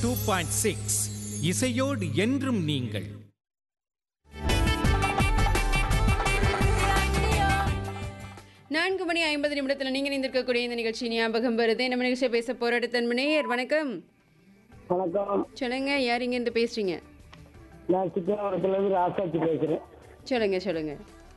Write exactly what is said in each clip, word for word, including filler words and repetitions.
Two point six இசையோடு என்றும் நீங்கள். நான்கு மணி ஐம்பது நிமிடத்தில் நீங்கள் இருந்திருக்கக்கூடிய இந்த நிகழ்ச்சி ஞாபகம் வருது. நம்ம நிகழ்ச்சியை பேச போற அடுத்த நேயர். வணக்கம். வணக்கம். சொல்லுங்க, யார் இங்க இருந்து பேசுறீங்க? நான் சித்திரவரத்துல இருந்து ராசாச்சி பேசுறேன். சொல்லுங்க சொல்லுங்க.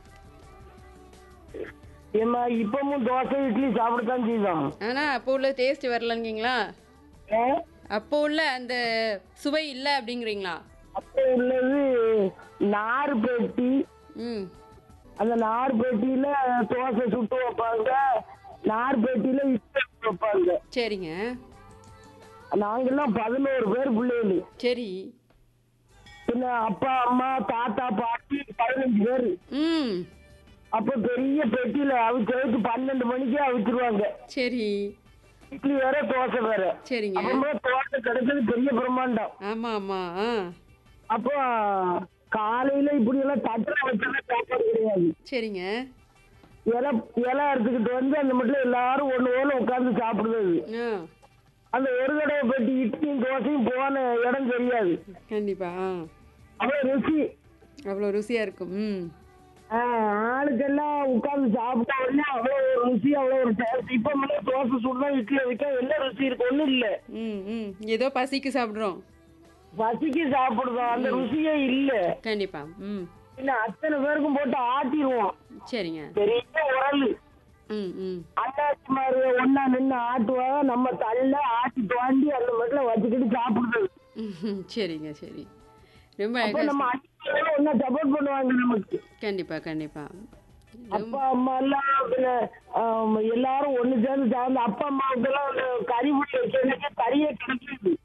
ஏமா இப்பவும் தோசை இட்லி சாப்பிடத்தான் செய்வோம். ஆனா அப்போ உள்ள டேஸ்ட் வரலங்கீங்களா? அப்போ உள்ள அந்த சுவை இல்ல அப்படிங்கிறீங்களா? அப்போ உள்ளது நார் பெட்டி. ம். அந்த நார் பெட்டியில தோசை சுட்டு வைப்பாங்க, நார் பெட்டியில இட்லி வைப்பாங்க. சரிங்க. நாங்கெல்லாம் பதினோரு பேர் பிள்ளைகள். சரி. பின்ன அப்பா அம்மா தாத்தா பாட்டி பதினஞ்சு பேர். ம். அப்ப பெரிய பெட்டியில அவிச்சு பன்னெண்டு மணிக்கே அவிச்சிருவாங்க. சரி. இட்லி வேற தோசை வேற. சரிங்க. அப்புறமா தோசை கிடைச்சது பெரிய பிரம்மாண்டம். ஆமா ஆமா. அப்போ காலையில இப்படி எல்லாம் தட்டுல வச்சா சாப்பாடு கிடையாது. சரிங்க. இலை இலை அறுத்துக்கிட்டு வந்து அந்த மட்டும் எல்லாரும் ஒண்ணு போல உட்கார்ந்து சாப்பிடுறது. ஆ. அந்த ஒரு தடவை பெட்டி இட்லியும் தோசையும் போன இடம் தெரியாது. கண்டிப்பா. அவ்வளவு ருசி. அவ்வளோ ருசியா இருக்கும். ம். ஆஹ் ஆளுக்கெல்லாம் உட்கார்ந்து சாப்பிட்டா உடனே அவ்வளவு ஒரு ருசி, அவ்வளவு ஒரு டேஸ்ட். இப்ப மட்டும் தோசை சுடா இட்லி வைக்க என்ன ருசி இருக்கு? ஒண்ணும் இல்ல. ம் ம். ஏதோ பசிக்கு சாப்பிடுறோம். பசிக்கு சாப்பிடுறோம், அந்த ருசியே இல்ல. கண்டிப்பா. ம். இன்னும் அத்தனை பேருக்கும் போட்டு ஆட்டிடுவோம். சரிங்க. பெரிய உரல். ம் ம். அண்ணாச்சி மாதிரி ஒன்னா நின்று ஆட்டுவாங்க, நம்ம தள்ள ஆட்டி தோண்டி அந்த மட்டும் வச்சுக்கிட்டு சாப்பிடுறது. ம்ஹும். சரிங்க சரி. ரொம்ப அப்ப அழகா நம்ம சொ- அண்ணா ஒன்னா சப்போர்ட் பண்ணுவாங்க நமக்கு. கண்டிப்பா கண்டிப்பா. ரொம்ப அப்பா அம்மா எல்லாம் பின்ன, ஆம், எல்லாரும் ஒண்ணு சேர்ந்து சார்ந்து அப்பா அம்மாவுக்கு எல்லாம் கறி புடி வைக்கிறதுக்கு கறியே கிடைக்குது.